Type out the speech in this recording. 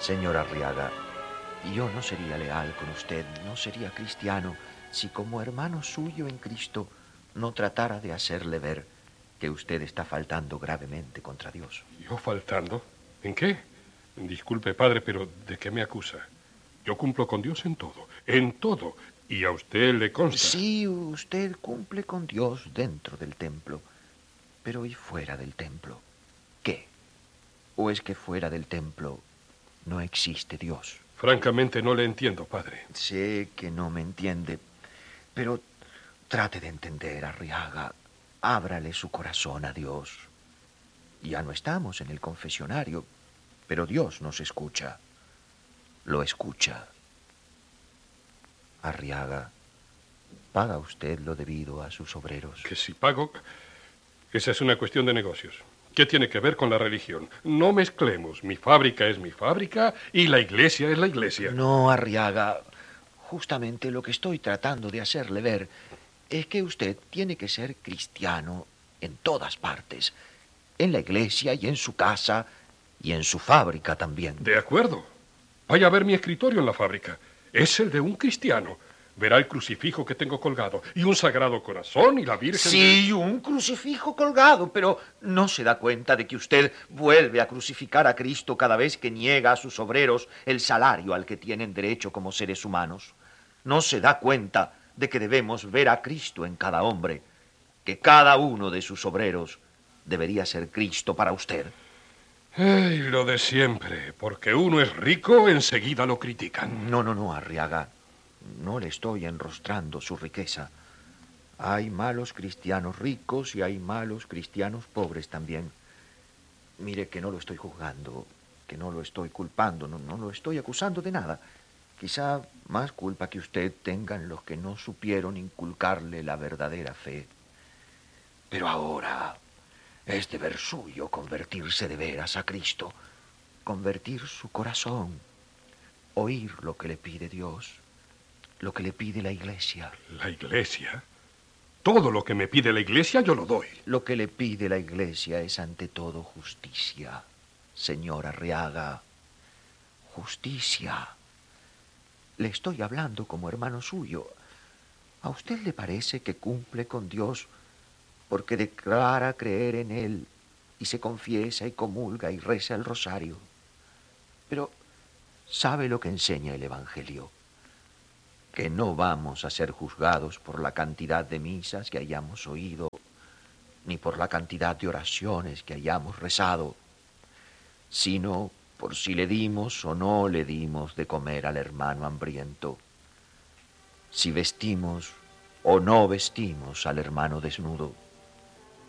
Señor Arriaga, yo no sería leal con usted, no sería cristiano, si como hermano suyo en Cristo no tratara de hacerle ver que usted está faltando gravemente contra Dios. ¿Yo faltando? ¿En qué? Disculpe, padre, pero ¿de qué me acusa? Yo cumplo con Dios en todo, y a usted le consta. Sí, usted cumple con Dios dentro del templo, pero ¿y fuera del templo? ¿Qué? ¿O es que fuera del templo no existe Dios? Francamente no le entiendo, padre. Sé que no me entiende, pero trate de entender, Arriaga. Ábrale su corazón a Dios. Ya no estamos en el confesionario, pero Dios nos escucha. Lo escucha. Arriaga, ¿paga usted lo debido a sus obreros? Que si pago... Esa es una cuestión de negocios. ¿Qué tiene que ver con la religión? No mezclemos. Mi fábrica es mi fábrica y la iglesia es la iglesia. No, Arriaga. Justamente lo que estoy tratando de hacerle ver es que usted tiene que ser cristiano en todas partes. En la iglesia y en su casa y en su fábrica también. De acuerdo. Vaya a ver mi escritorio en la fábrica. Es el de un cristiano. Verá el crucifijo que tengo colgado y un sagrado corazón y la Virgen. Sí, un crucifijo colgado, pero ¿no se da cuenta de que usted vuelve a crucificar a Cristo cada vez que niega a sus obreros el salario al que tienen derecho como seres humanos? ¿No se da cuenta de que debemos ver a Cristo en cada hombre, que cada uno de sus obreros debería ser Cristo para usted? ¡Ay, lo de siempre! Porque uno es rico, enseguida lo critican. No, Arriaga. No le estoy enrostrando su riqueza. Hay malos cristianos ricos y hay malos cristianos pobres también. Mire que no lo estoy juzgando, que no lo estoy culpando, no lo estoy acusando de nada. Quizá más culpa que usted tengan los que no supieron inculcarle la verdadera fe. Pero ahora es deber suyo convertirse de veras a Cristo, convertir su corazón, oír lo que le pide Dios, lo que le pide la iglesia. ¿La iglesia? Todo lo que me pide la iglesia yo lo doy. Lo que le pide la iglesia es ante todo justicia, señor Arriaga. Justicia. Le estoy hablando como hermano suyo. ¿A usted le parece que cumple con Dios porque declara creer en Él y se confiesa y comulga y reza el rosario? Pero, ¿sabe lo que enseña el Evangelio? Que no vamos a ser juzgados por la cantidad de misas que hayamos oído, ni por la cantidad de oraciones que hayamos rezado, sino por si le dimos o no le dimos de comer al hermano hambriento, si vestimos o no vestimos al hermano desnudo,